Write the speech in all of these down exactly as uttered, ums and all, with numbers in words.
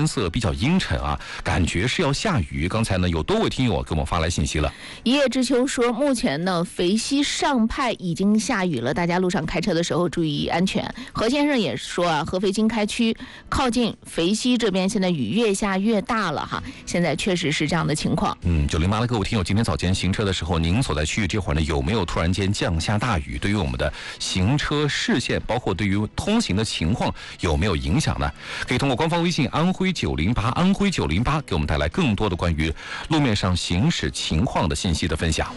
天色比较阴沉啊，感觉是要下雨。刚才呢有多位听友给我们发来信息了。 一叶知秋说，目前呢肥西上派已经下雨了，大家路上开车的时候注意安全。何先生也说啊，合肥经开区靠近肥西这边现在雨越下越大了哈，现在确实是这样的情况。 嗯，九零八的各位听友，今天早间行车的时候，您所在区域这会儿呢有没有突然间降下大雨？对于我们的行车视线，包括对于通行的情况有没有影响呢？可以通过官方微信安徽九零八安徽九零八给我们带来更多的关于路面上行驶情况的信息的分享。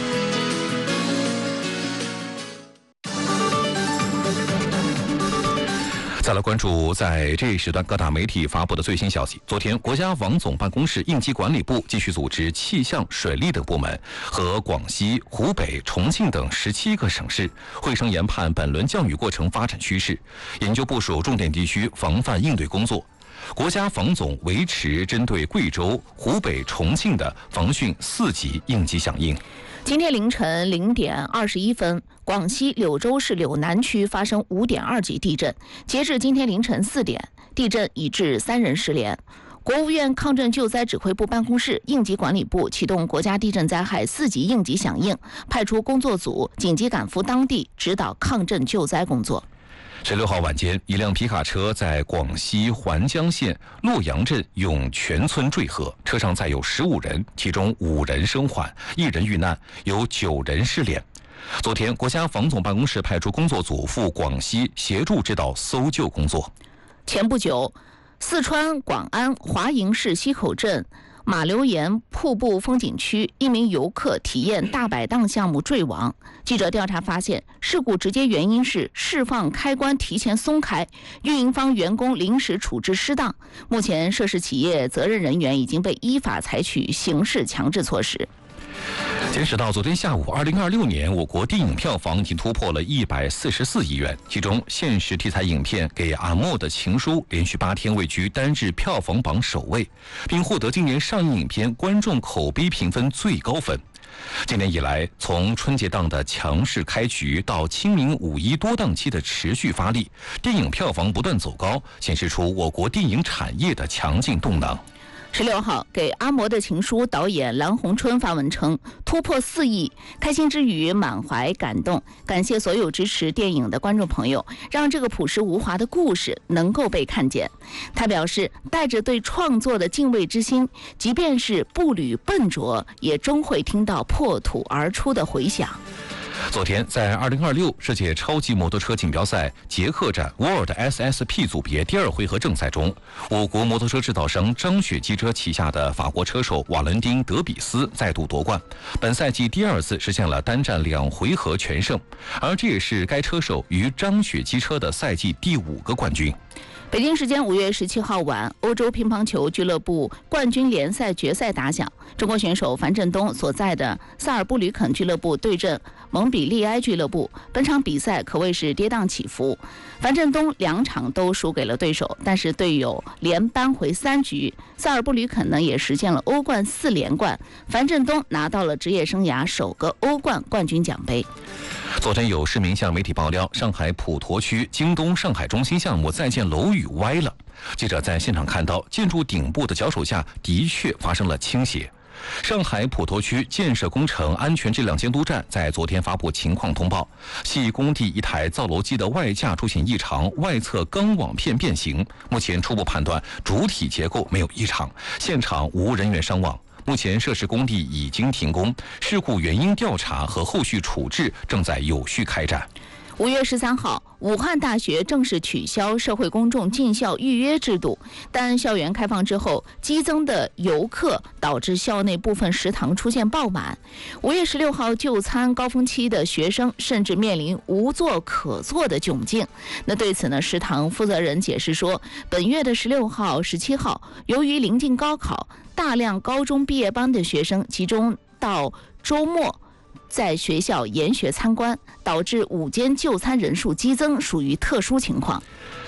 再来关注在这一时段各大媒体发布的最新消息。昨天，国家网总办公室应急管理部继续组织气象、水利等部门和广西、湖北、重庆等十七个省市会商研判本轮降雨过程发展趋势，研究部署重点地区防范应对工作。国家防总维持针对贵州、湖北、重庆的防汛四级应急响应。 今天凌晨零点二十一分，广西柳州市柳南区发生五点二级地震。截至今天凌晨四点，地震已致三人失联。国务院抗震救灾指挥部办公室、应急管理部启动国家地震灾害四级应急响应，派出工作组紧急赶赴当地指导抗震救灾工作。 十六号晚间，一辆皮卡车在广西环江县洛阳镇涌泉村坠河，车上载有十五人，其中五人生还，一人遇难，有九人失联。昨天，国家防总办公室派出工作组赴广西协助指导搜救工作。 前不久，四川广安华营市西口镇马流岩瀑布风景区一名游客体验大摆荡项目坠亡。记者调查发现，事故直接原因是释放开关提前松开，运营方员工临时处置失当。目前涉事企业责任人员已经被依法采取刑事强制措施。 截止到昨天下午，二零二六年我国电影票房已经突破了一百四十四亿元，其中现实题材影片《给阿莫的情书》连续八天位居单日票房榜首位，并获得今年上映影片观众口碑评分最高分。今年以来，从春节档的强势开局到清明五一多档期的持续发力，电影票房不断走高，显示出我国电影产业的强劲动能。 十六号，给阿嬷的情书导演蓝洪春发文称，突破四亿，开心之余满怀感动，感谢所有支持电影的观众朋友，让这个朴实无华的故事能够被看见。他表示，带着对创作的敬畏之心，即便是步履笨拙，也终会听到破土而出的回响。 昨天，在二零二六世界超级摩托车锦标赛捷克站 World S S P 组别第二回合正赛中，我国摩托车制造商张雪机车旗下的法国车手瓦伦丁·德比斯再度夺冠，本赛季第二次实现了单战两回合全胜，而这也是该车手与张雪机车的赛季第五个冠军。 北京时间五月十七号晚，欧洲乒乓球俱乐部冠军联赛决赛打响，中国选手樊振东所在的萨尔布吕肯俱乐部对阵蒙彼利埃俱乐部。本场比赛可谓是跌宕起伏，樊振东两场都输给了对手，但是队友连扳回三局。萨尔布吕肯呢也实现了欧冠四连冠，樊振东拿到了职业生涯首个欧冠冠军奖杯。 昨天有市民向媒体爆料，上海普陀区京东上海中心项目在建楼宇歪了。记者在现场看到，建筑顶部的脚手架的确发生了倾斜。上海普陀区建设工程安全质量监督站在昨天发布情况通报，系工地一台造楼机的外架出现异常，外侧钢网片变形。目前初步判断主体结构没有异常，现场无人员伤亡。目前涉事工地已经停工，事故原因调查和后续处置正在有序开展。 五月十三号，武汉大学正式取消社会公众进校预约制度，但校园开放之后，激增的游客导致校内部分食堂出现爆满。五月十六号就餐高峰期的学生甚至面临无座可坐的窘境。那对此呢，食堂负责人解释说，本月的十六号、十七号，由于临近高考，大量高中毕业班的学生集中到周末在学校研学参观，导致午间就餐人数激增，属于特殊情况。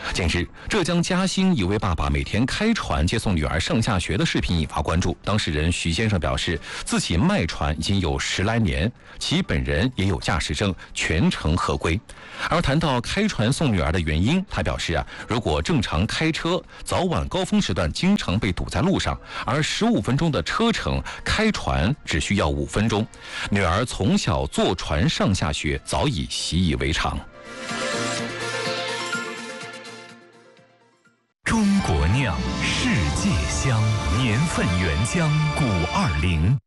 近日，浙江嘉兴一位爸爸每天开船接送女儿上下学的视频引发关注。当事人徐先生表示，自己卖船已经有十来年，其本人也有驾驶证，全程合规。而谈到开船送女儿的原因，他表示啊，如果正常开车，早晚高峰时段经常被堵在路上，而十五分钟的车程，开船只需要五分钟。女儿从小坐船上下学，早已习以为常。 中国酿，世界香，年份原浆五二零。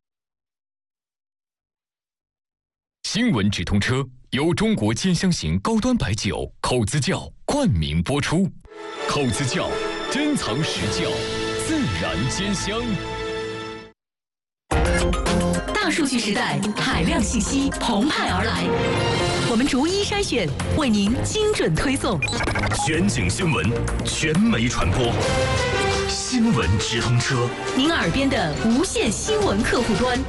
新闻直通车由中国兼香型高端白酒口子窖冠名播出，口子窖珍藏实窖，自然兼香。 大数据时代，海量信息澎湃而来，我们逐一筛选，为您精准推送。 全景新闻，全媒传播，新闻直通车， 您耳边的无线新闻客户端。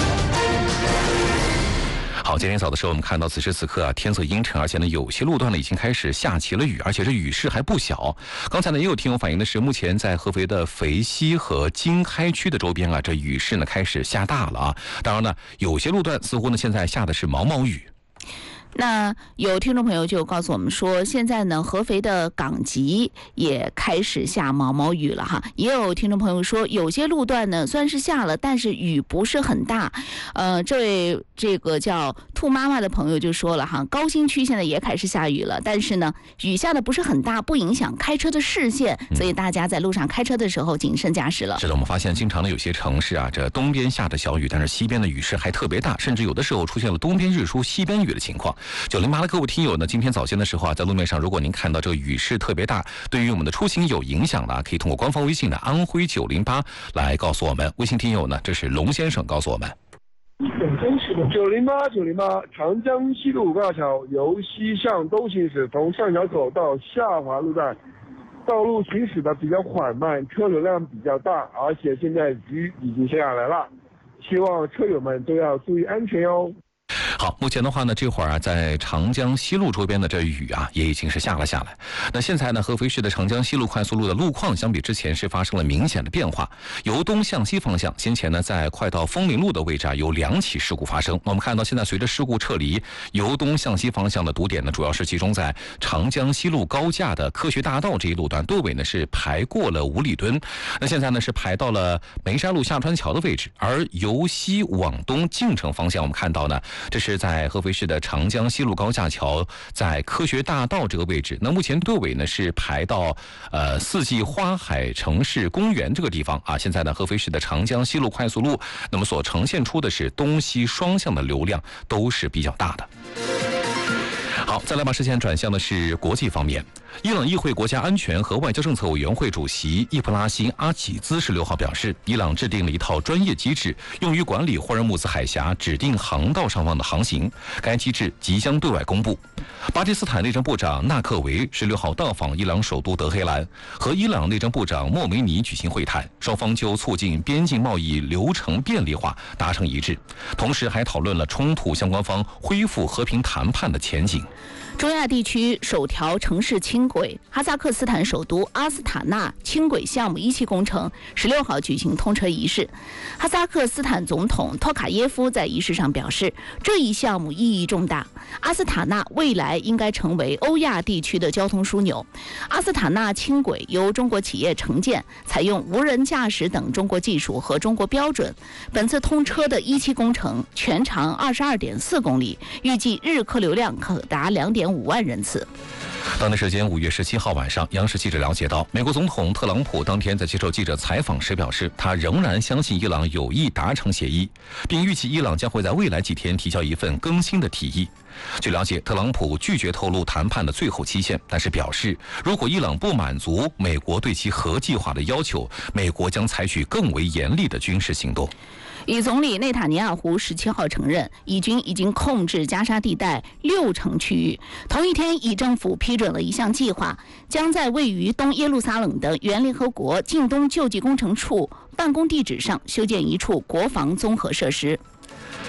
好，今天早的时候，我们看到此时此刻啊，天色阴沉，而且呢，有些路段呢已经开始下起了雨，而且这雨势还不小。刚才呢，也有听友反映的是，目前在合肥的肥西和经开区的周边啊，这雨势呢开始下大了啊。当然呢，有些路段似乎呢现在下的是毛毛雨。 那有听众朋友就告诉我们说，现在呢，合肥的港集也开始下毛毛雨了哈。也有听众朋友说，有些路段呢虽然是下了，但是雨不是很大。呃，这位这个叫兔妈妈的朋友就说了哈，高新区现在也开始下雨了，但是呢，雨下的不是很大，不影响开车的视线，所以大家在路上开车的时候谨慎驾驶了。 是的，我们发现经常的有些城市啊，这东边下着小雨，但是西边的雨势还特别大，甚至有的时候出现了东边日出西边雨的情况。九零八的各位听友呢，今天早先的时候啊，在路面上，如果您看到这个雨势特别大，对于我们的出行有影响的，可以通过官方微信的安徽九零八来告诉我们。微信听友呢，这是龙先生告诉我们。 九零八九零八，长江西路高架桥由西向东行驶，从上桥口到下华路段，道路行驶的比较缓慢，车流量比较大，而且现在雨已经下来了，希望车友们都要注意安全哟。 好，目前的话呢，这会儿啊，在长江西路周边的这雨啊，也已经是下了下来。那现在呢，合肥市的长江西路快速路的路况相比之前是发生了明显的变化。由东向西方向，先前呢，在快到枫林路的位置啊，有两起事故发生。我们看到，现在随着事故撤离，由东向西方向的堵点呢，主要是集中在长江西路高架的科学大道这一路段，队尾呢是排过了五里墩。那现在呢是排到了梅山路下川桥的位置，而由西往东进城方向，我们看到呢，这是在合肥市的长江西路高架桥，在科学大道这个位置。那目前队尾呢是排到呃四季花海城市公园这个地方啊。现在呢，合肥市的长江西路快速路，那么所呈现出的是东西双向的流量都是比较大的。好，再来把视线转向的是国际方面。伊朗议会国家安全和外交政策委员会主席伊布拉辛·阿济兹十六号表示，伊朗制定了一套专业机制，用于管理霍尔木兹海峡指定航道上方的航行。该机制即将对外公布。巴基斯坦内政部长纳克维十六号到访伊朗首都德黑兰，和伊朗内政部长莫梅尼举行会谈，双方就促进边境贸易流程便利化达成一致，同时还讨论了冲突相关方恢复和平谈判的前景。 中亚地区首条城市轻轨哈萨克斯坦首都阿斯塔纳轻轨项目一期工程十六号举行通车仪式。哈萨克斯坦总统托卡耶夫在仪式上表示，这一项目意义重大，阿斯塔纳未来应该成为欧亚地区的交通枢纽。阿斯塔纳轻轨由中国企业承建，采用无人驾驶等中国技术和中国标准。本次通车的一期工程全长二十二点四公里，预计日客流量可达两点五万人次。 当地时间五月十七号晚上，央视记者了解到，美国总统特朗普当天在接受记者采访时表示，他仍然相信伊朗有意达成协议，并预计伊朗将会在未来几天提交一份更新的提议。据了解，特朗普拒绝透露谈判的最后期限，但是表示，如果伊朗不满足美国对其核计划的要求，美国将采取更为严厉的军事行动。 以总理内塔尼亚胡十七号承认，以军已经控制加沙地带六成区域。同一天，以政府批准了一项计划，将在位于东耶路撒冷的原联合国近东救济工程处办公地址上修建一处国防综合设施。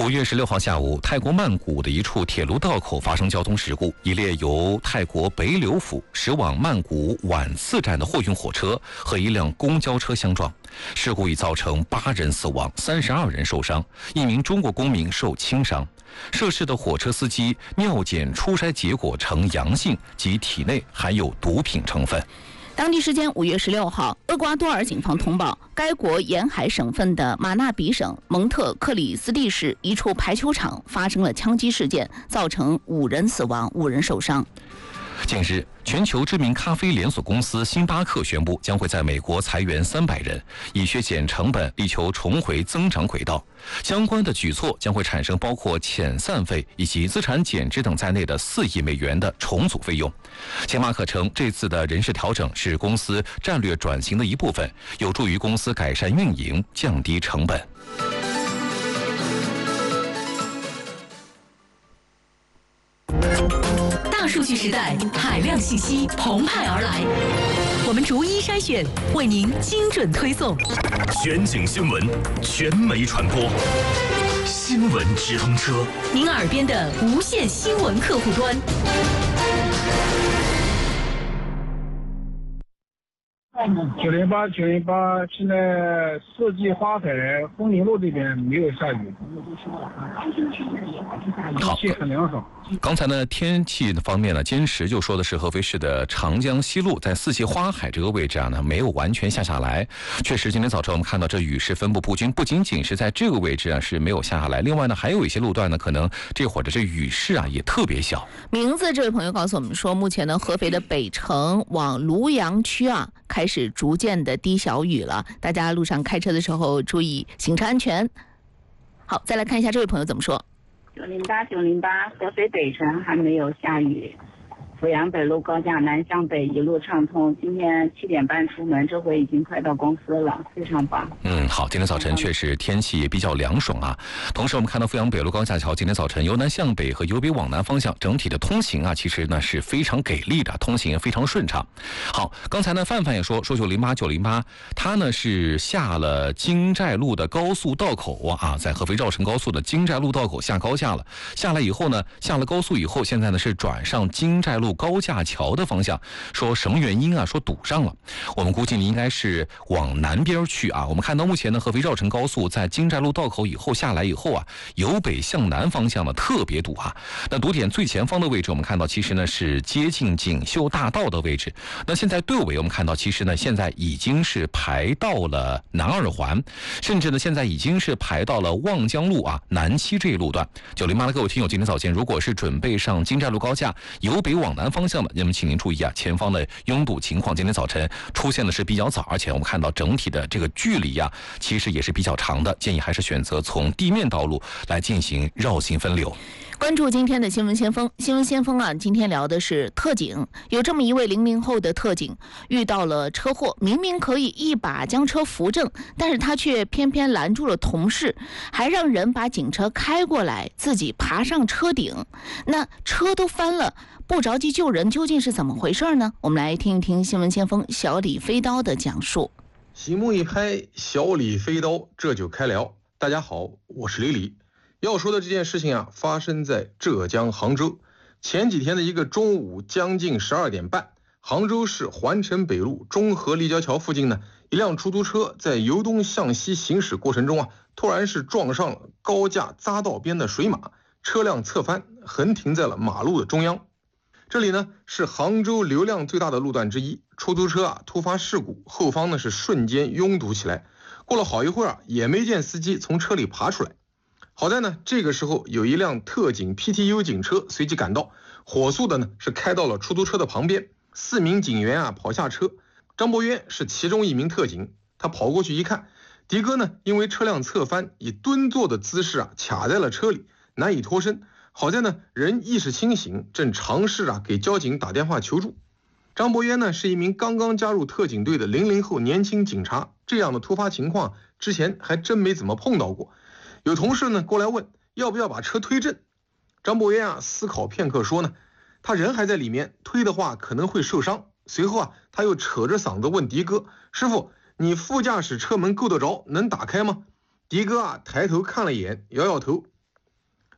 五月十六号下午，泰国曼谷的一处铁路道口发生交通事故，一列由泰国北柳府驶往曼谷晚次站的货运火车和一辆公交车相撞，事故已造成八人死亡，三十二人受伤，一名中国公民受轻伤。涉事的火车司机尿检初筛结果呈阳性，及体内含有毒品成分。 当地时间五月十六号，厄瓜多尔警方通报，该国沿海省份的马纳比省蒙特克里斯蒂市一处排球场发生了枪击事件，造成五人死亡，五人受伤。 近日，全球知名咖啡连锁公司星巴克宣布将会在美国裁员三百人，以削减成本，力求重回增长轨道。相关的举措将会产生包括遣散费以及资产减值等在内的四亿美元的重组费用。星巴克称，这次的人事调整是公司战略转型的一部分，有助于公司改善运营，降低成本。 大数据时代，海量信息澎湃而来，我们逐一筛选，为您精准推送。 全景新闻，全媒传播，新闻直通车， 您耳边的无线新闻客户端。 九零八九零八，现在四季花海枫林路这边没有下雨，天气很凉爽。 刚才呢，天气方面呢，坚持就说的是合肥市的长江西路在四季花海这个位置啊呢，没有完全下下来。确实，今天早晨我们看到这雨势分布不均，不仅仅是在这个位置啊是没有下下来，另外呢，还有一些路段呢，可能这会儿的这雨势啊也特别小。 名字这位朋友告诉我们说，目前呢，合肥的北城往庐阳区啊，开始逐渐的滴小雨了，大家路上开车的时候注意行车安全。好，再来看一下这位朋友怎么说。 九零八九零八，合肥北城还没有下雨，阜阳北路高架南向北一路畅通。今天七点半出门，这回已经快到公司了，非常棒。 嗯，好，今天早晨确实天气比较凉爽啊。同时，我们看到阜阳北路高架桥今天早晨由南向北和由北往南方向整体的通行啊，其实呢是非常给力的，通行非常顺畅。好，刚才呢范范也说说九零八九零八，他呢是下了京寨路的高速道口啊，在合肥绕城高速的京寨路道口下高架了。下来以后呢，下了高速以后，现在呢是转上京寨路高架桥的方向，说什么原因啊？说堵上了。我们估计你应该是往南边去啊。我们看到目前呢，合肥绕城高速在京寨路道口以后下来以后啊，由北向南方向呢特别堵啊。那堵点最前方的位置，我们看到其实呢是接近锦绣大道的位置。那现在队尾我们看到，其实呢现在已经是排到了南二环，甚至呢现在已经是排到了望江路啊南七这一路段。九零八的各位听友，今天早间如果是准备上京寨路高架由北往南方向的，那么请您注意啊，前方的拥堵情况今天早晨出现的是比较早，而且我们看到整体的这个距离啊，其实也是比较长的，建议还是选择从地面道路来进行绕行分流。 关注今天的新闻先锋，新闻先锋啊，今天聊的是特警。有这么一位零零后的特警，遇到了车祸，明明可以一把将车扶正，但是他却偏偏拦住了同事，还让人把警车开过来，自己爬上车顶。那车都翻了，不着急救人，究竟是怎么回事呢？我们来听一听新闻先锋小李飞刀的讲述。 醒目一拍，小李飞刀，这就开聊。大家好，我是李李。要说的这件事情啊，发生在浙江杭州。前几天的一个中午将近十二点半，杭州市环城北路中和立交桥附近呢，一辆出租车在由东向西行驶过程中啊，突然是撞上了高架匝道边的水马，车辆侧翻，横停在了马路的中央。这里呢是杭州流量最大的路段之一，出租车啊突发事故，后方呢是瞬间拥堵起来。过了好一会儿啊，也没见司机从车里爬出来。好在呢，这个时候有一辆特警 P T U 警车随即赶到，火速的呢是开到了出租车的旁边。四名警员啊跑下车，张博渊是其中一名特警，他跑过去一看，迪哥呢因为车辆侧翻，以蹲坐的姿势啊卡在了车里，难以脱身。好在呢人意识清醒，正尝试啊给交警打电话求助。张博渊呢是一名刚刚加入特警队的零零后年轻警察，这样的突发情况之前还真没怎么碰到过。有同事呢过来问要不要把车推正，张博渊啊思考片刻说呢，他人还在里面，推的话可能会受伤。随后啊他又扯着嗓子问迪哥，师傅，你副驾驶车门够得着，能打开吗？迪哥啊抬头看了一眼，摇摇头，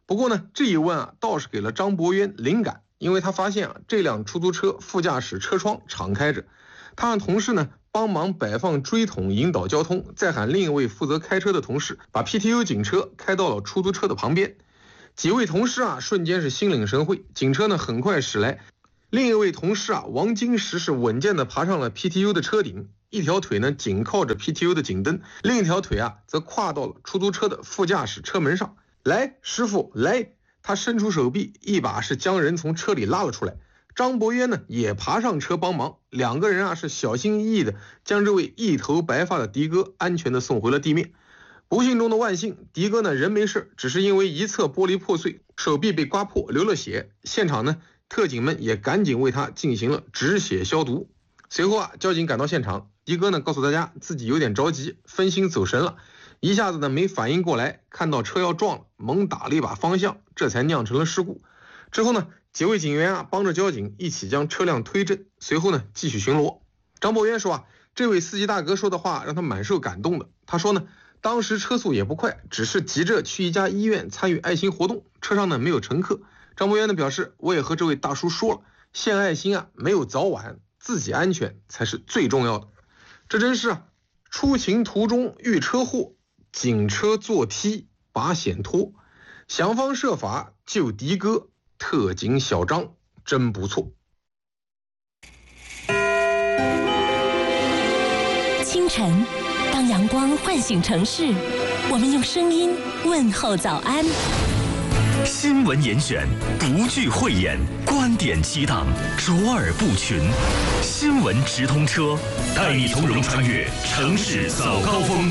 不过呢，这一问啊，倒是给了张伯渊灵感，因为他发现啊，这辆出租车副驾驶车窗敞开着，他让同事呢帮忙摆放锥筒引导交通，再喊另一位负责开车的同事把 P T U 警车开到了出租车的旁边。几位同事啊，瞬间是心领神会，警车呢很快驶来，另一位同事啊，王金石是稳健地爬上了 P T U 的车顶，一条腿呢紧靠着 P T U 的警灯，另一条腿啊则跨到了出租车的副驾驶车门上。来，师傅，来！他伸出手臂，一把是将人从车里拉了出来。张伯渊呢也爬上车帮忙，两个人啊是小心翼翼的将这位一头白发的的哥安全的送回了地面。不幸中的万幸，的哥呢人没事，只是因为一侧玻璃破碎，手臂被刮破，流了血。现场呢，特警们也赶紧为他进行了止血消毒。随后啊，交警赶到现场，的哥呢告诉大家自己有点着急，分心走神了。一下子呢没反应过来，看到车要撞了，猛打了一把方向，这才酿成了事故。之后呢，几位警员啊帮着交警一起将车辆推正，随后呢继续巡逻。张伯渊说啊，这位司机大哥说的话让他蛮受感动的。他说呢，当时车速也不快，只是急着去一家医院参与爱心活动，车上呢没有乘客。张伯渊呢表示，我也和这位大叔说了，献爱心啊没有早晚，自己安全才是最重要的。这真是啊，出行途中遇车祸，警车坐梯把险脱，想方设法救的哥，特警小张真不错。 清晨，当阳光唤醒城市，我们用声音问候早安。 新闻严选，不惧讳言，观点激荡，卓尔不群。新闻直通车，带你从容穿越城市早高峰。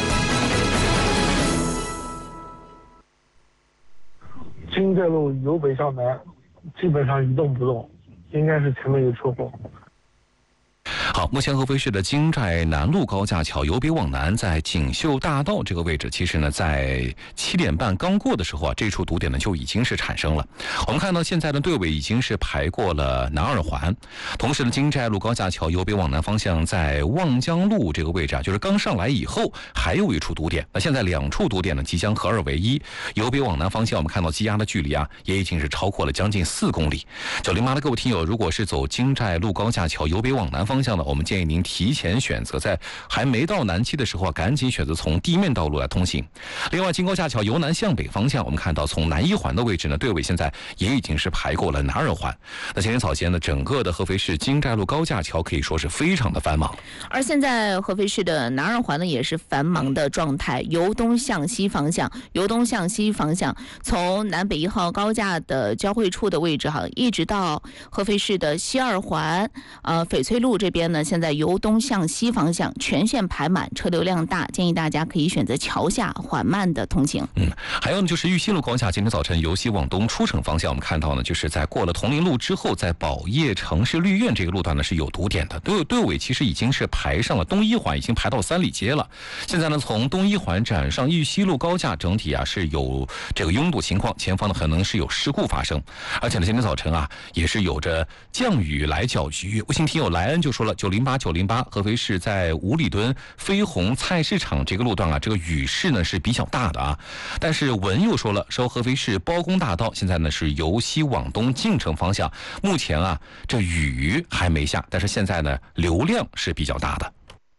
京浙路由北向南基本上一动不动，应该是前面有车祸。 好，目前合肥市的京寨南路高架桥由北往南，在锦绣大道这个位置，其实呢，在七点半刚过的时候啊，这处堵点呢就已经是产生了。我们看到现在的队尾已经是排过了南二环，同时呢，京寨路高架桥由北往南方向在望江路这个位置啊，就是刚上来以后还有一处堵点。那现在两处堵点呢即将合二为一，由北往南方向我们看到积压的距离啊，也已经是超过了将近四公里。九零八的各位听友，如果是走京寨路高架桥由北往南方向的，我们建议您提前选择，在还没到南期的时候啊，赶紧选择从地面道路来通行。另外，京高架桥由南向北方向，我们看到从南一环的位置呢，队尾现在也已经是排过了南二环。那今天早间呢，整个的合肥市京寨路高架桥可以说是非常的繁忙。 而现在合肥市的南二环呢，也是繁忙的状态，由东向西方向，由东向西方向，从南北一号高架的交汇处的位置哈，一直到合肥市的西二环，呃，翡翠路这边呢，现在由东向西方向全线排满，车流量大，建议大家可以选择桥下缓慢的通行。 嗯，还有呢，就是玉溪路高架，今天早晨由西往东出城方向，我们看到呢，就是在过了铜陵路之后，在宝业城市绿苑这个路段呢是有堵点的，队队尾其实已经是排上了东一环，已经排到三里街了。现在呢，从东一环转上玉溪路高架，整体啊是有这个拥堵情况，前方呢可能是有事故发生，而且呢，今天早晨啊也是有着降雨来搅局。微信听友莱恩就说了，九零八九零八，合肥市在五里墩飞鸿菜市场这个路段啊，这个雨势呢是比较大的啊。但是文又说了，说合肥市包公大道现在呢是由西往东进城方向，目前啊这雨还没下，但是现在呢流量是比较大的。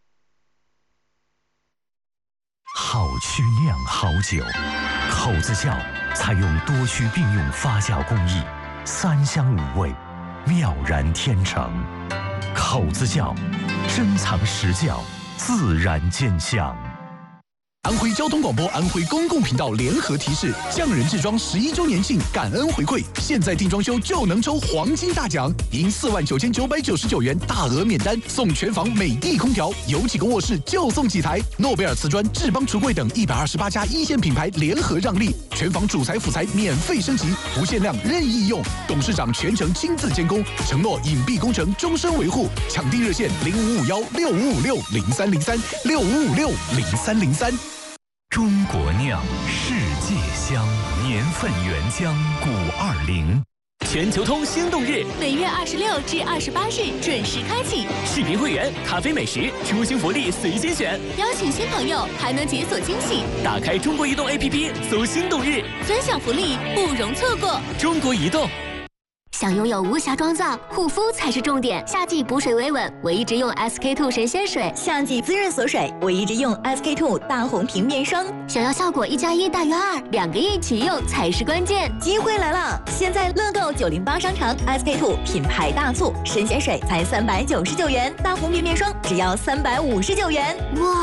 好曲酿好酒，口子窖采用多区并用发酵工艺，三香五味，妙然天成。口子窖，珍藏实窖，自然见香。 安徽交通广播、安徽公共频道联合提示：匠人制装十一周年庆感恩回馈，现在订装修就能抽黄金大奖，赢四万九千九百九十九元大额免单，送全房美的空调，有几个卧室就送几台。诺贝尔瓷砖、智邦橱柜等一百二十八家一线品牌联合让利，全房主材辅材免费升级，不限量任意用，董事长全程亲自监工，承诺隐蔽工程终身维护。抢订热线零五五幺六五五六零三零三六五五六零三零三。 中国酿，世界香，年份原浆古二零。 全球通心动日， 本月二十六至二十八日准时开启。 视频会员、咖啡美食、出行福利随心选， 邀请新朋友还能解锁惊喜。 打开中国移动 A P P 搜心动日， 分享福利不容错过。 中国移动。 想拥有无瑕妆造，护肤才是重点。夏季补水维稳，我一直用 S K two 神仙水； 夏季滋润锁水，我一直用 S K two 大红瓶面霜。 想要效果一加一大于二，两个一起用才是关键。 机会来了！现在乐购九零八商城 S K two 品牌大促，神仙水才三百九十九元，大红瓶面霜只要三百五十九元。 哇！